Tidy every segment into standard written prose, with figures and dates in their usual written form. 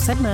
7.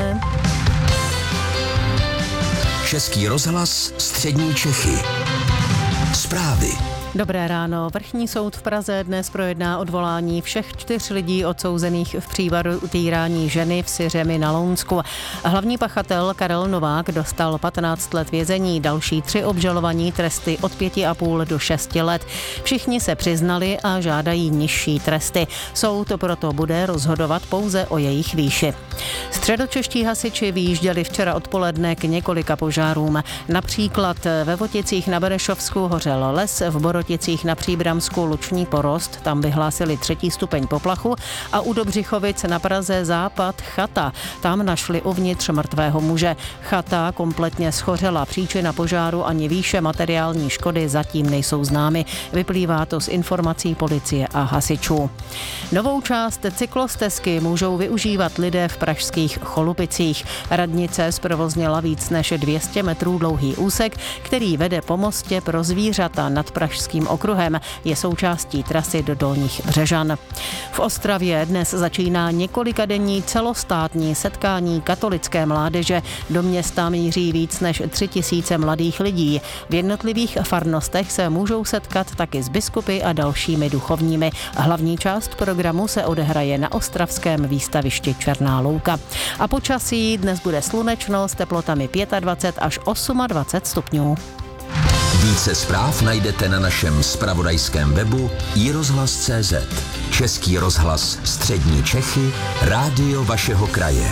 Český rozhlas Střední Čechy. Zprávy. Dobré ráno. Vrchní soud v Praze dnes projedná odvolání všech 4 lidí odsouzených v případu týrání ženy v Syřemi na Lounsku. Hlavní pachatel Karel Novák dostal 15 let vězení, další 3 obžalovaní tresty od 5,5 do 6 let. Všichni se přiznali a žádají nižší tresty. Soud proto bude rozhodovat pouze o jejich výši. Středočeští hasiči vyjížděli včera odpoledne k několika požárům. Například ve Voticích na Benešovsku hořel les, v Boroticích na Příbramsku luční porost, tam vyhlásili 3. stupeň poplachu, a u Dobřichovic na Praze západ chata. Tam našli uvnitř mrtvého muže. Chata kompletně schořela. Příčina požáru ani výše materiální škody zatím nejsou známy. Vyplývá to z informací policie a hasičů. Novou část cyklostezky můžou využívat lidé v pražských Cholupicích. Radnice zprovoznila víc než 200 metrů dlouhý úsek, který vede po mostě pro zvířata nad Pražským okruhem. Je součástí trasy do Dolních Břežan. V Ostravě dnes začíná několikadenní celostátní setkání katolické mládeže. Do města míří víc než 3 000 mladých lidí. V jednotlivých farnostech se můžou setkat taky s biskupy a dalšími duchovními. Hlavní část programu se odehraje na ostravském výstavišti Černá louka. A počasí dnes bude slunečno s teplotami 25 až 28 stupňů. Více zpráv najdete na našem zpravodajském webu iRozhlas.cz. Český rozhlas Střední Čechy, rádio vašeho kraje.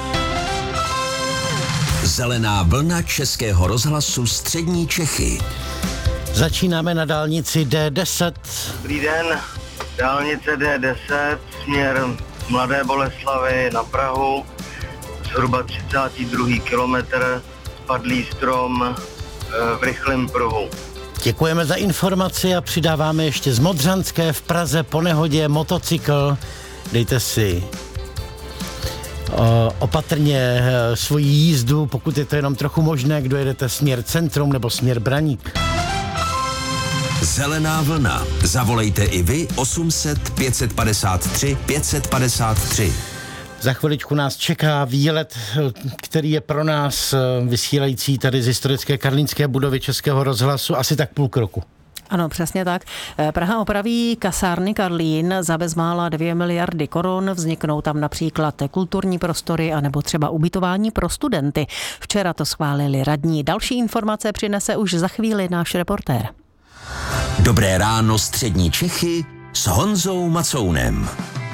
Zelená vlna Českého rozhlasu Střední Čechy. Začínáme na dálnici D10. Dobrý den, dálnice D10, směr Mladé Boleslavi na Prahu, zhruba 32. kilometr, spadlý strom v rychlém pruhu. Děkujeme za informaci a přidáváme ještě z Modřanské v Praze po nehodě motocykl. Dejte si opatrně svoji jízdu, pokud je to jenom trochu možné, kdo jedete směr Centrum nebo směr Braník. Zelená vlna. Zavolejte i vy 800 553 553. Za chviličku nás čeká výlet, který je pro nás vysílající tady z historické karlínské budovy Českého rozhlasu asi tak půl kroku. Ano, přesně tak. Praha opraví kasárny Karlín za bezmála 2 miliardy korun. Vzniknou tam například kulturní prostory anebo třeba ubytování pro studenty. Včera to schválili radní. Další informace přinese už za chvíli náš reportér. Dobré ráno Střední Čechy s Honzou Macounem.